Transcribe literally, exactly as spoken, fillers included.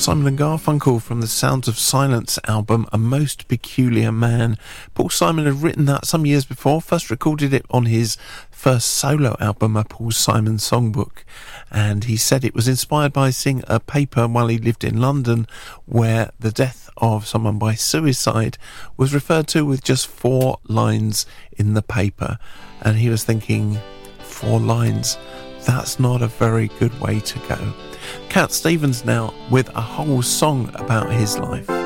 Simon and Garfunkel from the Sounds of Silence album, A Most Peculiar Man. Paul Simon had written that some years before, first recorded it on his first solo album, A Paul Simon Songbook, and he said it was inspired by seeing a paper while he lived in London where the death of someone by suicide was referred to with just four lines in the paper, and he was thinking, four lines, that's not a very good way to go. Cat Stevens now with a whole song about his life.